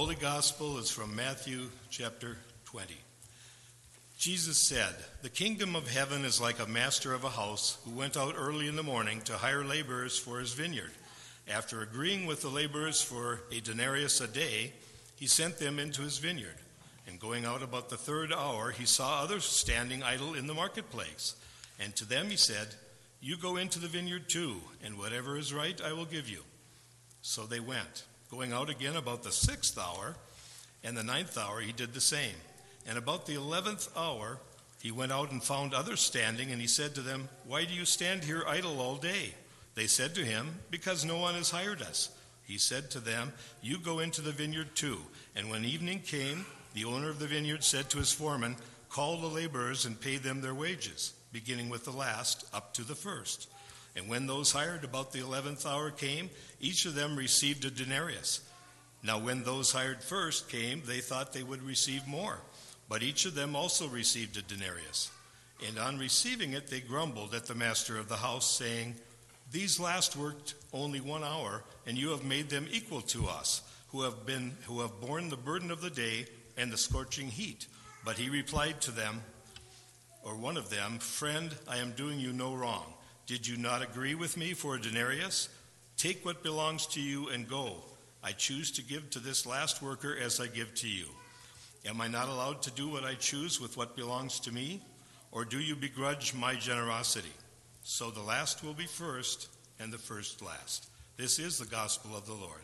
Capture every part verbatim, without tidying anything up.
Holy Gospel is from Matthew chapter twenty. Jesus said, "The kingdom of heaven is like a master of a house who went out early in the morning to hire laborers for his vineyard. After agreeing with the laborers for a denarius a day, he sent them into his vineyard. And going out about the third hour, he saw others standing idle in the marketplace. And to them he said, 'You go into the vineyard too, and whatever is right I will give you.' So they went. Going out again about the sixth hour and the ninth hour, he did the same. And about the eleventh hour, he went out and found others standing, and he said to them, 'Why do you stand here idle all day?' They said to him, 'Because no one has hired us.' He said to them, 'You go into the vineyard too.' And when evening came, the owner of the vineyard said to his foreman, 'Call the laborers and pay them their wages, beginning with the last up to the first.' And when those hired about the eleventh hour came, each of them received a denarius. Now when those hired first came, they thought they would receive more, but each of them also received a denarius. And on receiving it, they grumbled at the master of the house, saying, 'These last worked only one hour, and you have made them equal to us, who have been who have borne the burden of the day and the scorching heat.' But he replied to them, or one of them, 'Friend, I am doing you no wrong. Did you not agree with me for a denarius? Take what belongs to you and go. I choose to give to this last worker as I give to you. Am I not allowed to do what I choose with what belongs to me? Or do you begrudge my generosity? So the last will be first, and the first last.'" This is the gospel of the Lord.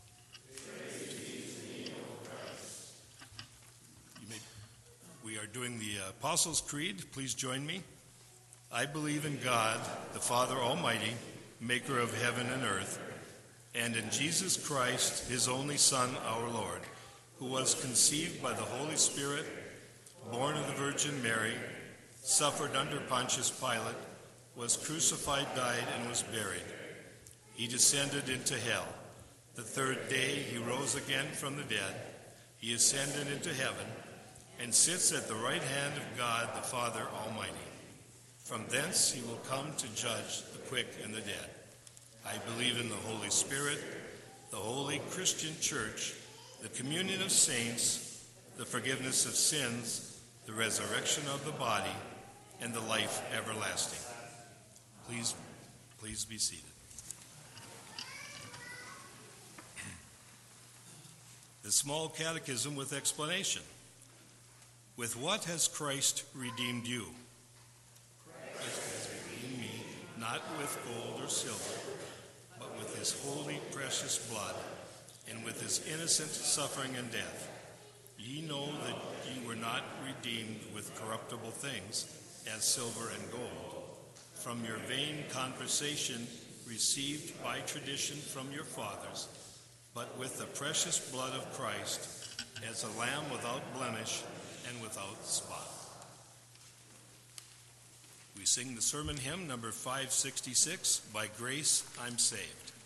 You may, we are doing the Apostles' Creed. Please join me. I believe in God, the Father Almighty, maker of heaven and earth, and in Jesus Christ, his only Son, our Lord, who was conceived by the Holy Spirit, born of the Virgin Mary, suffered under Pontius Pilate, was crucified, died, and was buried. He descended into hell. The third day he rose again from the dead. He ascended into heaven and sits at the right hand of God, the Father Almighty. From thence he will come to judge the quick and the dead. I believe in the Holy Spirit, the holy Christian church, the communion of saints, the forgiveness of sins, the resurrection of the body, and the life everlasting. Please, please be seated. The Small Catechism with explanation. With what has Christ redeemed you? Christ has redeemed me, not with gold or silver, but with his holy, precious blood, and with his innocent suffering and death. Ye know that ye were not redeemed with corruptible things, as silver and gold, from your vain conversation received by tradition from your fathers, but with the precious blood of Christ, as a lamb without blemish and without spot. We sing the sermon hymn number five sixty-six, By Grace I'm Saved.